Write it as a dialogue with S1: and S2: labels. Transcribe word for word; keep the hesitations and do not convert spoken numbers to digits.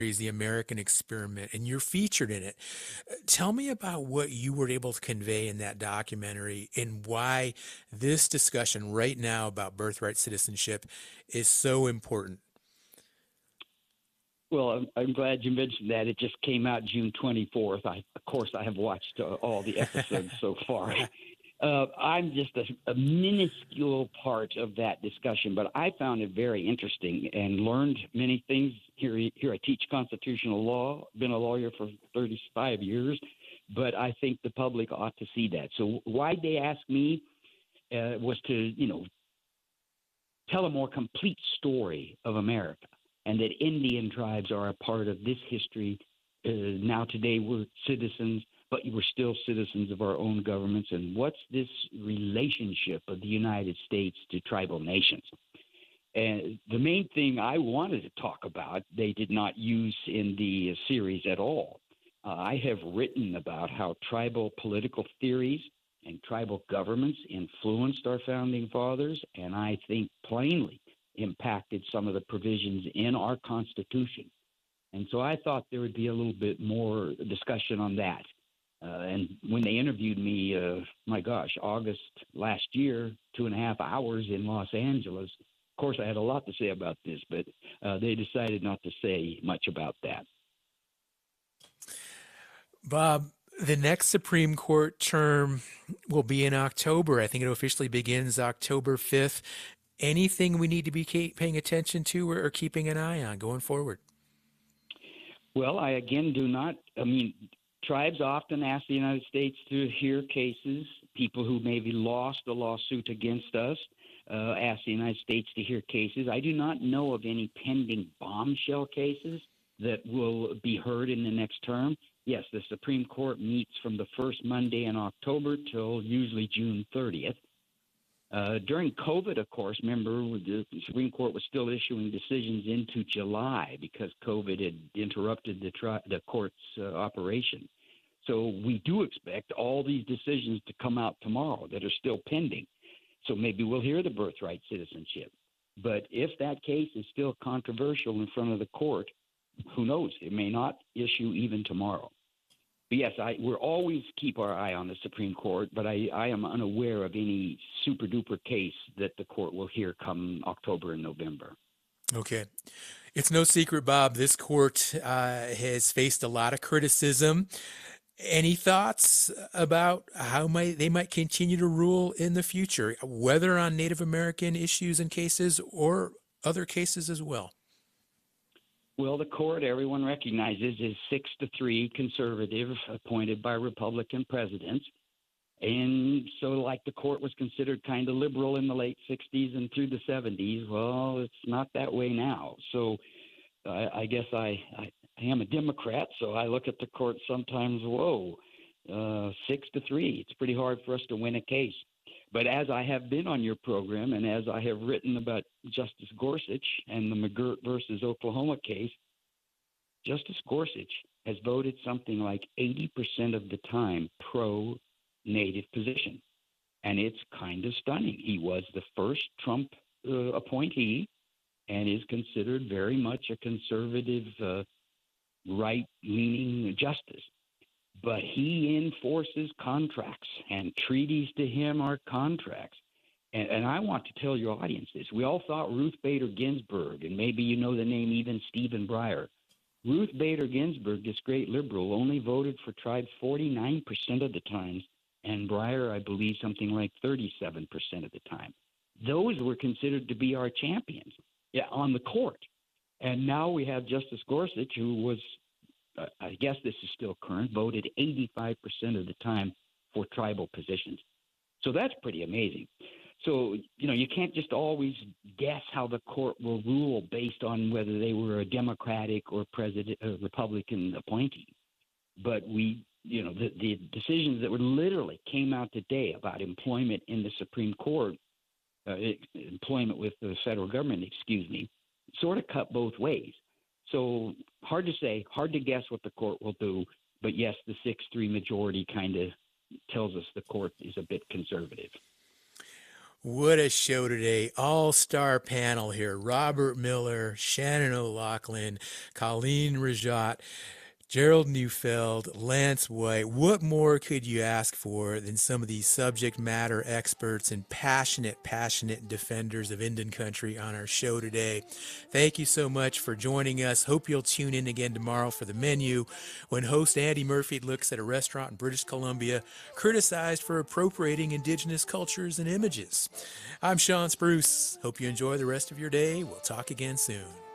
S1: The American Experiment, and you're featured in it. Uh, Tell me about what you were able to convey in that documentary and why this discussion right now about birthright citizenship is so important.
S2: Well, I'm, I'm glad you mentioned that. It just came out June twenty-fourth. I, of course, I have watched uh, all the episodes so far. Uh, I'm just a, a minuscule part of that discussion, but I found it very interesting and learned many things. Here, here I teach constitutional law, been a lawyer for thirty-five years, but I think the public ought to see that. So why they asked me uh, was to, you know, tell a more complete story of America and that Indian tribes are a part of this history. Uh, now, today, we're citizens, but we're still citizens of our own governments. And what's this relationship of the United States to tribal nations? And the main thing I wanted to talk about, they did not use in the series at all. Uh, I have written about how tribal political theories and tribal governments influenced our founding fathers, and I think plainly impacted some of the provisions in our Constitution. And so I thought there would be a little bit more discussion on that. Uh, and when they interviewed me, uh, my gosh, August last year, two and a half hours in Los Angeles, of course, I had a lot to say about this, but uh, they decided not to say much about that.
S1: Bob, the next Supreme Court term will be in October. I think it officially begins October fifth. Anything we need to be paying attention to or, or keeping an eye on going forward?
S2: Well, I again do not. I mean, tribes often ask the United States to hear cases. People who maybe lost a lawsuit against us uh, ask the United States to hear cases. I do not know of any pending bombshell cases that will be heard in the next term. Yes, the Supreme Court meets from the first Monday in October till usually June thirtieth. Uh, during COVID, of course, remember, the Supreme Court was still issuing decisions into July because COVID had interrupted the, tri- the court's uh, operation. So we do expect all these decisions to come out tomorrow that are still pending. So maybe we'll hear the birthright citizenship. But if that case is still controversial in front of the court, who knows? It may not issue even tomorrow. But yes, I we're always keep our eye on the Supreme Court, but I, I am unaware of any super duper case that the court will hear come October and November.
S1: Okay. It's no secret, Bob, this court uh, has faced a lot of criticism. Any thoughts about how might they might continue to rule in the future, whether on Native American issues and cases or other cases as well?
S2: Well, the court, everyone recognizes, is six to three conservative, appointed by Republican presidents. And so, like the court was considered kind of liberal in the late sixties and through the seventies, well, it's not that way now. So I, I guess I, I, I am a Democrat, so I look at the court sometimes, whoa, uh, six to three. It's pretty hard for us to win a case. But as I have been on your program and as I have written about Justice Gorsuch and the McGirt versus Oklahoma case, Justice Gorsuch has voted something like eighty percent of the time pro-Native position. And it's kind of stunning. He was the first Trump uh, appointee and is considered very much a conservative, uh, right-leaning justice. But he enforces contracts, and treaties to him are contracts. And, and I want to tell your audience this. We all thought Ruth Bader Ginsburg, and maybe you know the name even Stephen Breyer. Ruth Bader Ginsburg, this great liberal, only voted for tribes forty-nine percent of the time, and Breyer, I believe, something like thirty-seven percent of the time. Those were considered to be our champions yeah, on the court. And now we have Justice Gorsuch, who was, uh, I guess this is still current, voted eighty-five percent of the time for tribal positions. So that's pretty amazing. So, you know, you can't just always guess how the court will rule based on whether they were a Democratic or president, uh, Republican appointee. But we, you know, the, the decisions that were literally came out today about employment in the Supreme Court, uh, employment with the federal government, excuse me, sort of cut both ways. So hard to say, hard to guess what the court will do. But yes, the six three majority kind of tells us the court is a bit conservative.
S1: What a show today. All-star panel here. Robert Miller, Shannon O'Loughlin, Colleen Rajat, Gerald Neufeld, Lance White. What more could you ask for than some of these subject matter experts and passionate, passionate defenders of Indian country on our show today? Thank you so much for joining us. Hope you'll tune in again tomorrow for the menu when host Andy Murphy looks at a restaurant in British Columbia criticized for appropriating indigenous cultures and images. I'm Sean Spruce. Hope you enjoy the rest of your day. We'll talk again soon.